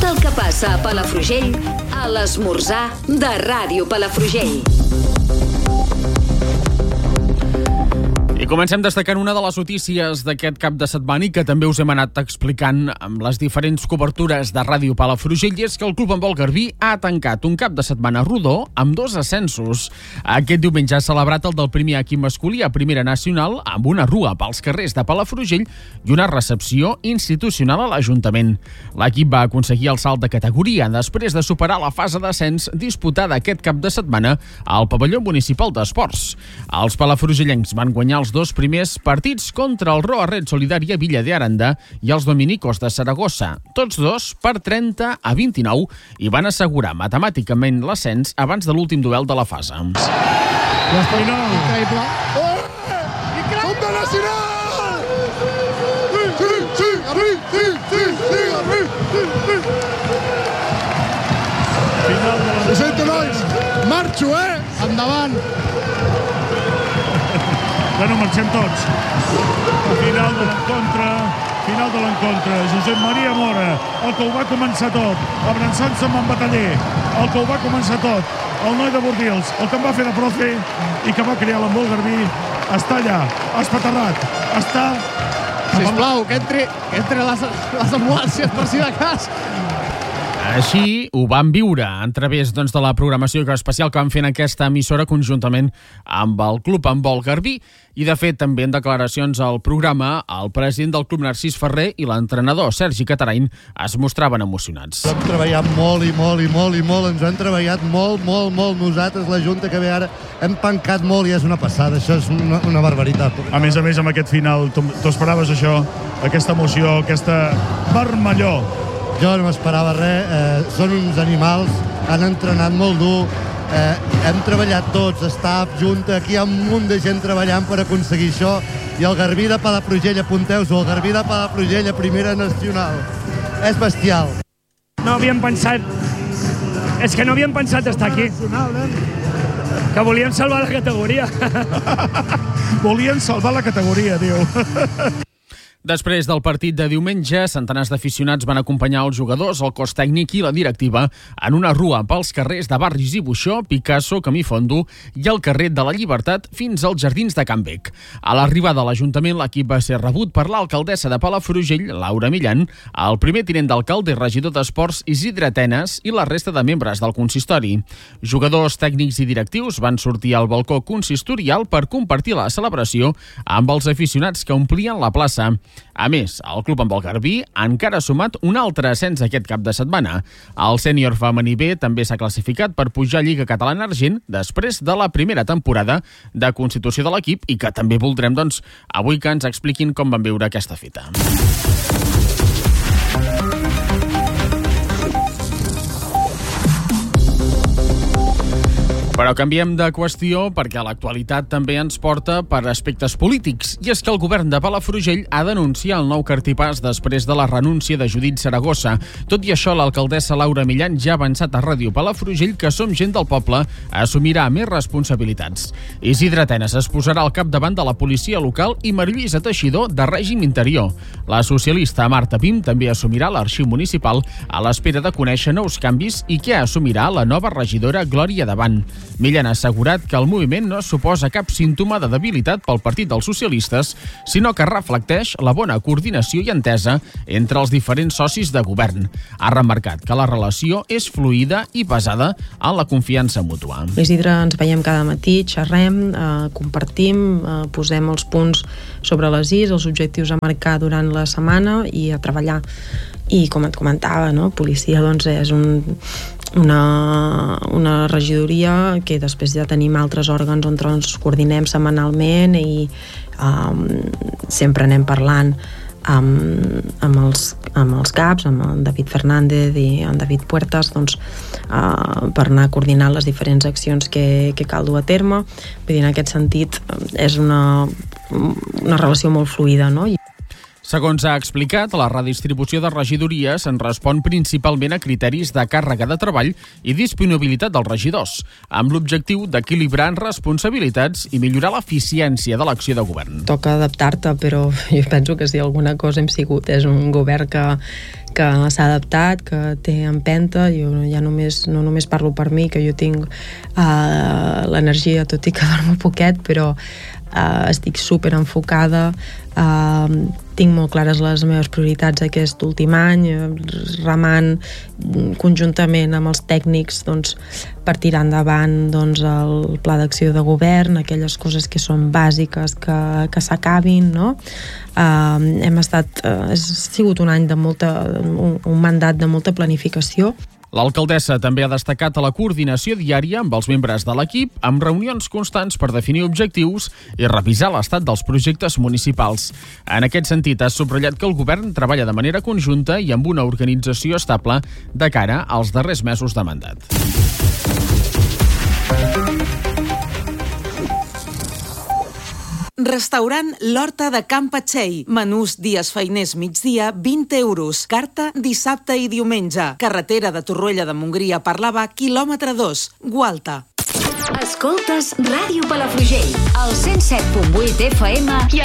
Tot el que passa a Palafrugell, a l'esmorzar de Ràdio Palafrugell. I comencem destacant una de les notícies d'aquest cap de setmana i que també us hem anat explicant amb les diferents cobertures de Ràdio Palafrugell, i és que el Club Handbol Garbí ha tancat un cap de setmana rodó amb 2 ascensos. Aquest diumenge ha celebrat el del primer equip masculí a Primera Nacional amb una rua pels carrers de Palafrugell i una recepció institucional a l'Ajuntament. L'equip va aconseguir el salt de categoria després de superar la fase d'ascens disputada aquest cap de setmana al pavelló municipal d'esports. Els palafrugellencs van guanyar els 2 primers partits contra el Roa Red Solidària Villa de Aranda i els Dominicos de Saragossa, tots 2 per 30-29, i van assegurar matemàticament l'ascens abans de l'últim duel de la fase. L'Espanyol. Increïble. ¡Onda Nacional! Sí, Garbí! Final de la... Ho sento, nois! Marxo, Endavant! Bueno, marxem tots. Final de l'encontre. Josep Maria Mora, el que ho va començar tot. Abrançant-se amb en Bataller, el que ho va començar tot. El noi de Bordils, el que em va fer de profe i que va crear l'Handbol Garbí, està allà, espaterrat. Està... Sisplau, que entri les ambulàncies per si de cas. Així ho vam viure a través de la programació especial que vam fer en aquesta emissora conjuntament amb el Club Handbol Garbí, i de fet també en declaracions al programa el president del club Narcís Ferrer i l'entrenador Sergi Catarain es mostraven emocionats. Hem treballat molt, ens hem treballat molt nosaltres, la Junta que ve ara, hem pencat molt i és una passada, això és una barbaritat. A més, amb aquest final, tu esperaves això, aquesta emoció, aquesta vermellor? Jo no m'esperava res, són uns animals, han entrenat molt dur, hem treballat tots, staff, Junta, aquí hi ha un munt de gent treballant per aconseguir això, i el Garbí de Palafrugell, apunteu-s'ho, el Garbí de Palafrugell a Primera Nacional, és bestial. No havíem pensat estar aquí, que volíem salvar la categoria. Volien salvar la categoria, diu. Després del partit de diumenge, centenars d'aficionats van acompanyar els jugadors, el cos tècnic i la directiva en una rua pels carrers de Barris i Buixó, Picasso, Camí Fondo i el carrer de la Llibertat fins als jardins de Can Bec. A l'arribada a l'Ajuntament, l'equip va ser rebut per l'alcaldessa de Palafrugell, Laura Millan, el primer tinent d'alcalde i regidor d'Esports, Isidre Tenes, i la resta de membres del consistori. Jugadors, tècnics i directius van sortir al balcó consistorial per compartir la celebració amb els aficionats que omplien la plaça. A més, el Club Handbol Garbí encara ha sumat un altre ascens aquest cap de setmana. El sènior femení B també s'ha classificat per pujar a Lliga Catalana Argent després de la primera temporada de constitució de l'equip, i que també voldrem, avui que ens expliquin com van viure aquesta fita. Però canviem de qüestió perquè l'actualitat també ens porta per aspectes polítics. I és que el govern de Palafrugell ha denunciat el nou cartipàs després de la renúncia de Judit Saragossa. Tot i això, l'alcaldessa Laura Millan ja ha avançat a Ràdio Palafrugell que Som Gent del Poble assumirà més responsabilitats. Isidre Tenes es posarà al capdavant de la policia local i Maria-Lluïsa Teixidor de règim interior. La socialista Marta Pim també assumirà l'arxiu municipal a l'espera de conèixer nous canvis i que assumirà la nova regidora Glòria Davant. Millan ha assegurat que el moviment no suposa cap símptoma de debilitat pel Partit dels Socialistes, sinó que reflecteix la bona coordinació i entesa entre els diferents socis de govern. Ha remarcat que la relació és fluida i basada en la confiança mútua. Isidre, ens veiem cada matí, xerrem, compartim, posem els punts sobre les is, els objectius a marcar durant la setmana i a treballar. I com et comentava, policia és una regidoria que després ja tenim altres òrgans on ens coordinem setmanalment i sempre anem parlant amb els caps, amb en David Fernández i en David Puertas, per anar coordinant les diferents accions que cal dur a terme. Vull dir, en aquest sentit és una relació molt fluida, no? Segons ha explicat, la redistribució de regidories en respon principalment a criteris de càrrega de treball i disponibilitat dels regidors, amb l'objectiu d'equilibrar responsabilitats i millorar l'eficiència de l'acció de govern. Toca adaptar-te, però jo penso que si alguna cosa hem sigut és un govern que s'ha adaptat, que té empenta. Jo ja no només parlo per mi, que jo tinc l'energia, tot i que dormo poquet, però estic super enfocada, tinc molt clares les meves prioritats aquest últim any, remant conjuntament amb els tècnics per tirar endavant el pla d'acció de govern, aquelles coses que són bàsiques que s'acabin, no? Ha sigut un any un mandat de molta planificació. L'alcaldessa també ha destacat la coordinació diària amb els membres de l'equip, amb reunions constants per definir objectius i revisar l'estat dels projectes municipals. En aquest sentit, ha subratllat que el govern treballa de manera conjunta i amb una organització estable de cara als darrers mesos de mandat. Restaurant L'Horta de Can Patxell. Menús dies feiners migdia, 20 euros. Carta dissabte i diumenge. Carretera de Torroella de Montgrí a Parlavà, quilòmetre 2, Gualta. Escoltes Ràdio Palafrugell, al 107.8 FM i